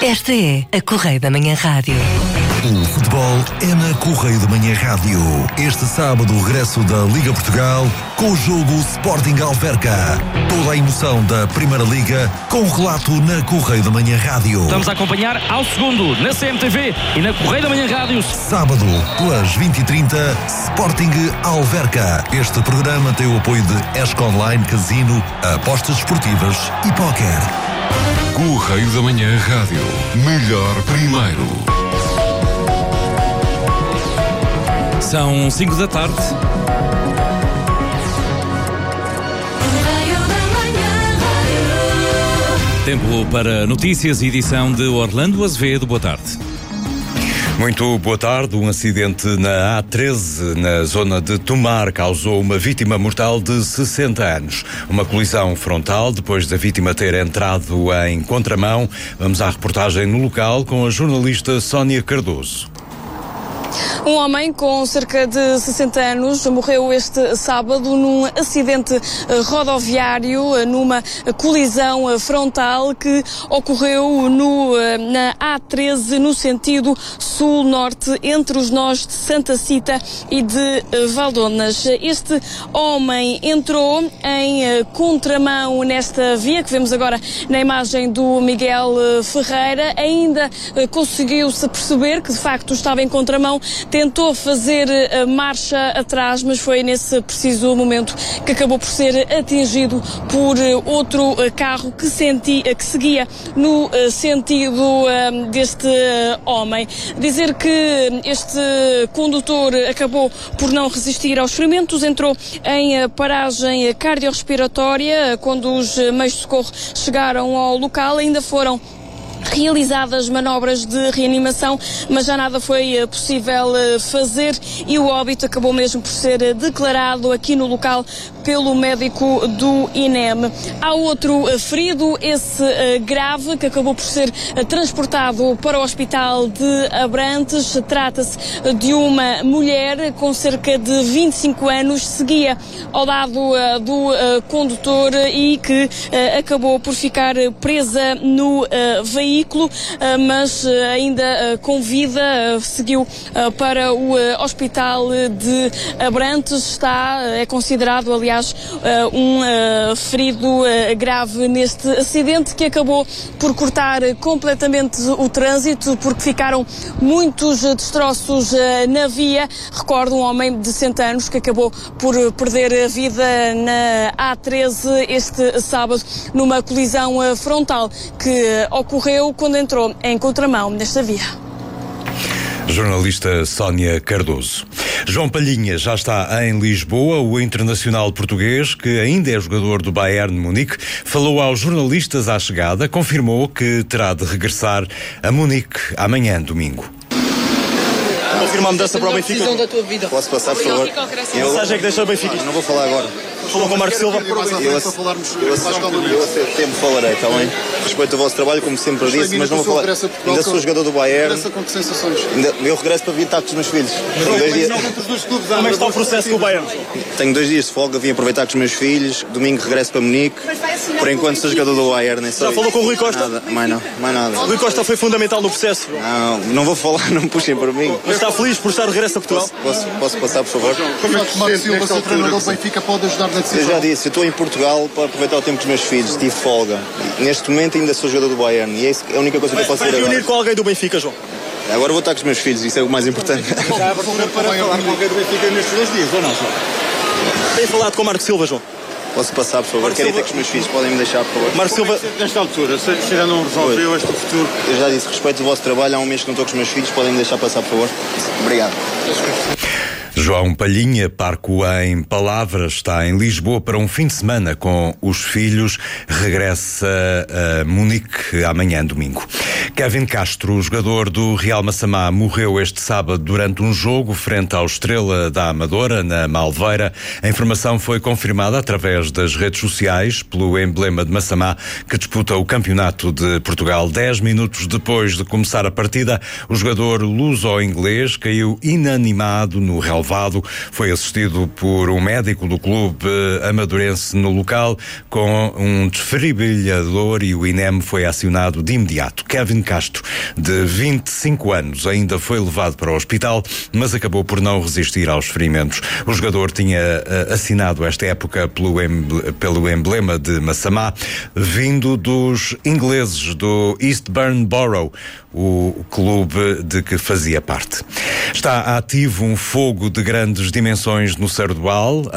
Esta é a Correio da Manhã Rádio. O futebol é na Correio da Manhã Rádio. Este sábado, o regresso da Liga Portugal com o jogo Sporting Alverca. Toda a emoção da Primeira Liga com o relato na Correio da Manhã Rádio. Estamos a acompanhar ao segundo na CMTV e na Correio da Manhã Rádio. Sábado, pelas 20h30, Sporting Alverca. Este programa tem o apoio de ESC Online, Casino, apostas esportivas e póquer. Correio da Manhã Rádio. Melhor primeiro. São 5 da tarde. Tempo para notícias e edição de Orlando Azevedo. Boa tarde. Muito boa tarde. Um acidente na A13, na zona de Tomar, causou uma vítima mortal de 60 anos. Uma colisão frontal, depois da vítima ter entrado em contramão. Vamos à reportagem no local com a jornalista Sónia Cardoso. Um homem com cerca de 60 anos morreu este sábado num acidente rodoviário, numa colisão frontal que ocorreu na A13 no sentido sul-norte, entre os nós de Santa Cita e de Valdonas. Este homem entrou em contramão nesta via que vemos agora na imagem do Miguel Ferreira. Ainda conseguiu-se perceber que de facto estava em contramão, tentou fazer marcha atrás, mas foi nesse preciso momento que acabou por ser atingido por outro carro que seguia no sentido deste homem. Dizer que este condutor acabou por não resistir aos ferimentos, entrou em paragem cardiorrespiratória. Quando os meios de socorro chegaram ao local, ainda foram realizadas manobras de reanimação, mas já nada foi possível fazer e o óbito acabou mesmo por ser declarado aqui no local pelo médico do INEM. Há outro ferido, esse grave, que acabou por ser transportado para o hospital de Abrantes. Trata-se de uma mulher com cerca de 25 anos, seguia ao lado do condutor e que acabou por ficar presa no veículo, mas ainda com vida, seguiu para o hospital de Abrantes. É considerado, aliás, um ferido grave neste acidente que acabou por cortar completamente o trânsito, porque ficaram muitos destroços na via. Recordo um homem de 60 anos que acabou por perder a vida na A13 este sábado numa colisão frontal que ocorreu quando entrou em contramão nesta via. Jornalista Sónia Cardoso. João Palhinha já está em Lisboa. O internacional português, que ainda é jogador do Bayern de Munique, falou aos jornalistas à chegada, confirmou que terá de regressar a Munique amanhã, domingo. Confirma a mudança para o Benfica? Posso passar, por favor? Que mensagem é que deixa o Benfica? Não vou falar agora. Falou com o Marco Silva? Eu a ser tempo falarei, está bem? Respeito o vosso trabalho, como sempre disse, mas não vou falar. Ainda sou jogador do Bayern. Com que sensações? Eu regresso para vir estar com os meus filhos. Como é que está o processo com o Bayern? Tenho 2 dias de folga, vim aproveitar com os meus filhos. Domingo regresso para Munique. Por enquanto sou jogador do Bayern, nem sei. Já falou com o Rui Costa? Nada, mais nada. O Rui Costa foi fundamental no processo. Não vou falar, não me puxem para mim. Mas está feliz por estar de regresso a Portugal? Posso passar, por favor? Como é que Marco Silva, seu treinador do Benfica, pode ajudar na decisão? Eu já disse, eu estou em Portugal para aproveitar o tempo com os meus filhos, tive folga. Neste momento ainda sou jogador do Bayern e é a única coisa que eu posso dizer agora. Vai reunir com alguém do Benfica, João? Agora vou estar com os meus filhos, isso é o mais importante. Já para falar com alguém do Benfica nestes 2 dias, ou não, João? Tem falado com o Marco Silva, João? Posso passar, por favor? Quero ir ter com os meus filhos, podem me deixar, por favor. Marco Silva, nesta altura, se ainda não resolveu este futuro... Eu já disse, respeito o vosso trabalho, há um mês que não estou com os meus filhos, podem me deixar passar, por favor? Obrigado. João Palhinha, parco em palavras, está em Lisboa para um fim de semana com os filhos. Regressa a Munique amanhã, domingo. Kevin Castro, o jogador do Real Massamá, morreu este sábado durante um jogo frente ao Estrela da Amadora, na Malveira. A informação foi confirmada através das redes sociais pelo emblema de Massamá, que disputa o Campeonato de Portugal. 10 minutos depois de começar a partida, o jogador luso-inglês caiu inanimado no relvado relevado. Foi assistido por um médico do clube amadurense no local com um desfibrilhador e o INEM foi acionado de imediato. Kevin Castro, de 25 anos, ainda foi levado para o hospital, mas acabou por não resistir aos ferimentos. O jogador tinha assinado esta época pelo emblema de Massamá, vindo dos ingleses do Eastbourne Borough, o clube de que fazia parte. Está ativo um fogo de grandes dimensões no Sardual.